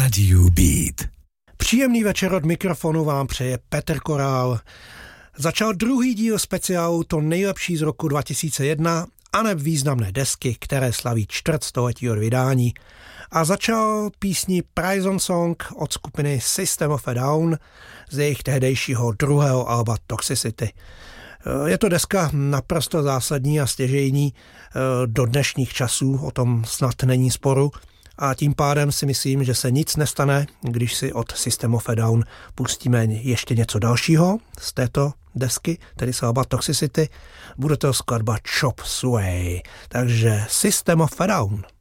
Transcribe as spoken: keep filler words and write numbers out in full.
Radio Beat. Příjemný večer od mikrofonu vám přeje Petr Korál. Začal druhý díl speciálu To nejlepší z roku dva tisíce jedna a neb významné desky, které slaví čtvrtstoletí od vydání. A začal písní Prison Song od skupiny System of a Down z jejich tehdejšího druhého alba Toxicity. Je to deska naprosto zásadní a stěžejní do dnešních časů, o tom snad není sporu. A tím pádem si myslím, že se nic nestane, když si od System of a Down pustíme ještě něco dalšího z této desky, tedy z alba Toxicity. Bude to skladba Chop Suey. Takže System of a Down.